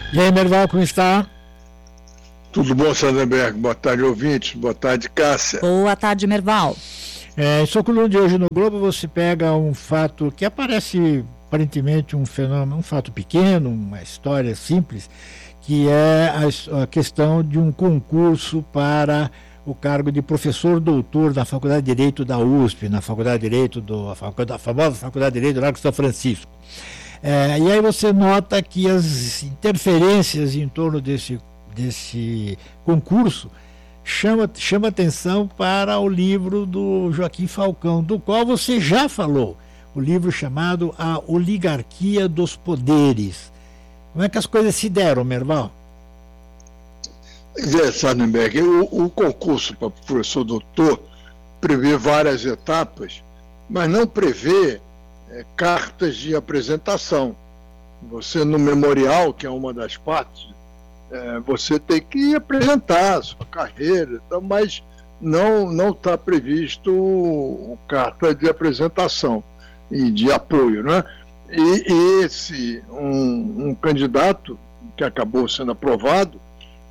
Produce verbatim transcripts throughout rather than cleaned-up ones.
E aí, Merval, como está? Tudo bom, Sandenberg? Boa tarde, ouvintes. Boa tarde, Cássia. Boa tarde, Merval. É, em sua coluna de hoje no Globo, você pega um fato que aparece aparentemente um fenômeno, um fato pequeno, uma história simples, que é a, a questão de um concurso para o cargo de professor doutor na Faculdade de Direito da U S P, na Faculdade de Direito, do, a, faculdade, a famosa Faculdade de Direito do Largo de São Francisco. É, e aí você nota que as interferências em torno desse, desse concurso chama, chama atenção para o livro do Joaquim Falcão, do qual você já falou, o livro chamado A Oligarquia dos Poderes. Como é que as coisas se deram, Merval? É, Sandenberg, o, o concurso para professor doutor prevê várias etapas, mas não prevê é, cartas de apresentação. Você, no memorial, que é uma das partes, é, você tem que apresentar a sua carreira, então, mas não não está previsto carta de apresentação e de apoio, né? E, e esse, um, um candidato que acabou sendo aprovado,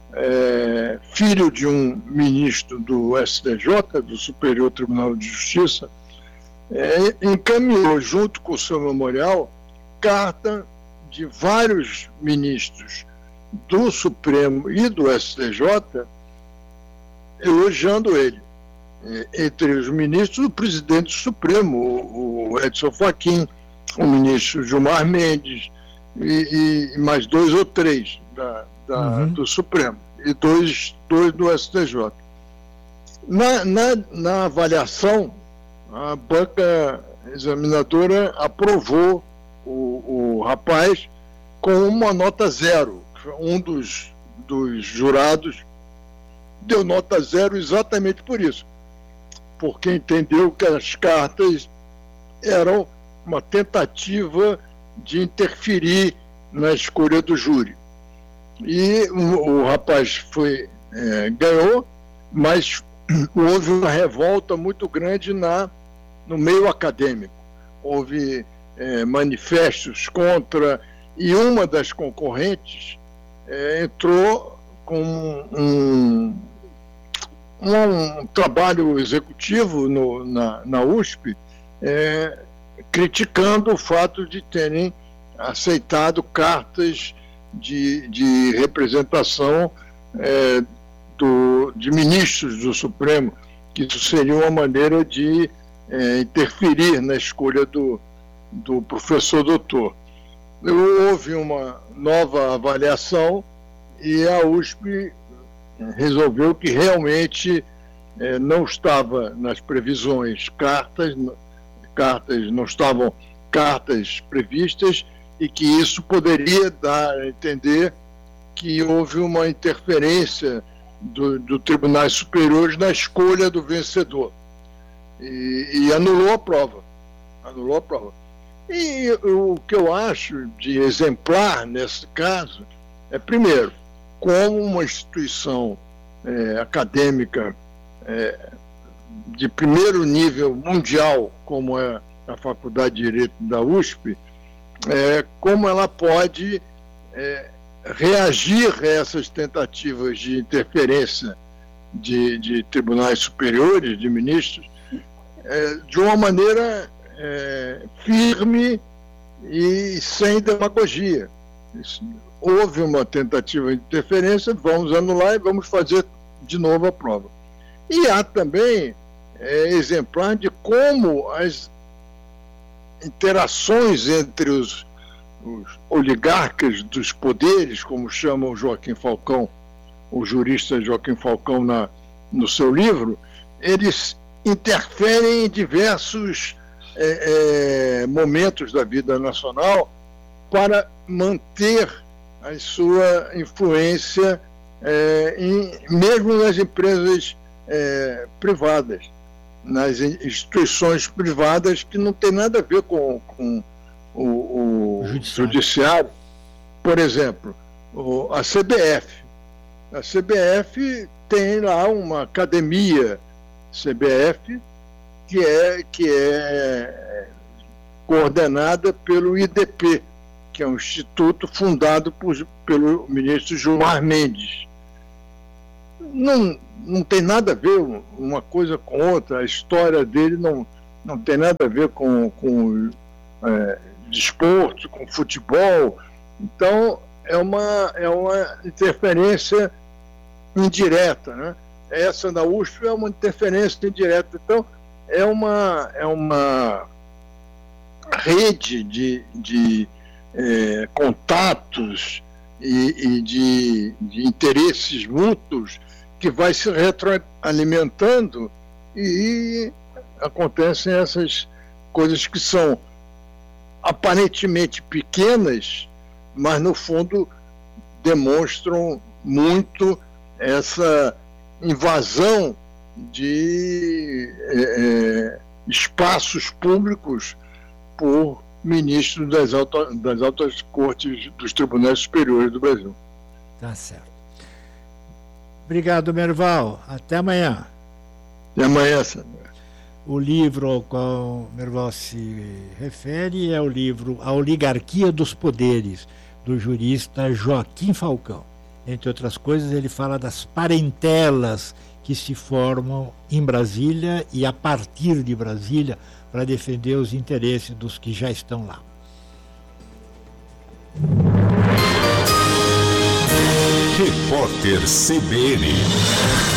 é, filho de um ministro do S T J, do Superior Tribunal de Justiça, é, encaminhou junto com o seu memorial carta de vários ministros do Supremo e do S T J elogiando ele. Entre os ministros, o presidente do Supremo, o Edson Fachin, o ministro Gilmar Mendes e, e mais dois ou três da, da, uhum. do Supremo e dois, dois do S T J. Na, na, na avaliação, a banca examinadora aprovou o, o rapaz com uma nota zero. Um dos, dos jurados deu nota zero exatamente por isso, porque entendeu que as cartas eram uma tentativa de interferir na escolha do júri. E o, o rapaz foi, é, ganhou, mas houve uma revolta muito grande na, no meio acadêmico. Houve é, manifestos contra, e uma das concorrentes é, entrou com um, um, um trabalho executivo no, na, na U S P, é, criticando o fato de terem aceitado cartas de, de representação é, do, de ministros do Supremo, que isso seria uma maneira de é, interferir na escolha do, do professor doutor. Houve uma nova avaliação e a U S P resolveu que realmente é, não estava nas previsões cartas, cartas não estavam cartas previstas e que isso poderia dar a entender que houve uma interferência do, do Tribunais Superiores na escolha do vencedor e, e anulou a prova, anulou a prova. E o que eu acho de exemplar nesse caso é, primeiro, como uma instituição é, acadêmica é, de primeiro nível mundial, como é a Faculdade de Direito da U S P, é, como ela pode é, reagir a essas tentativas de interferência de, de tribunais superiores, de ministros, é, de uma maneira é, firme e sem demagogia. Isso, houve uma tentativa de interferência, vamos anular e vamos fazer de novo a prova. E há também é, exemplar de como as interações entre os, os oligarcas dos poderes, como chama o Joaquim Falcão, o jurista Joaquim Falcão na, no seu livro, eles interferem em diversos é, é, momentos da vida nacional para manter a sua influência é, em, mesmo nas empresas é, privadas, nas instituições privadas que não tem nada a ver com, com o, o judiciário. judiciário. Por exemplo, o, a C B F. A C B F tem lá uma academia C B F que é, que é coordenada pelo I D P, que é um instituto fundado por, pelo ministro Gilmar Mendes. Não, não tem nada a ver uma coisa com outra, a história dele não, não tem nada a ver com, com é, desporto, com futebol. Então, é uma, é uma interferência indireta, né? Essa da U S P é uma interferência indireta. Então, é uma, é uma rede de, de é, contatos e, e de, de interesses mútuos que vai se retroalimentando e acontecem essas coisas que são aparentemente pequenas, mas no fundo demonstram muito essa invasão de é, espaços públicos por ministros das, alta, das altas cortes dos tribunais superiores do Brasil. Tá certo. Obrigado, Merval. Até amanhã. Até amanhã, Sandra. O livro ao qual Merval se refere é o livro A Oligarquia dos Poderes, do jurista Joaquim Falcão. Entre outras coisas, ele fala das parentelas que se formam em Brasília e a partir de Brasília para defender os interesses dos que já estão lá. Repórter C B N.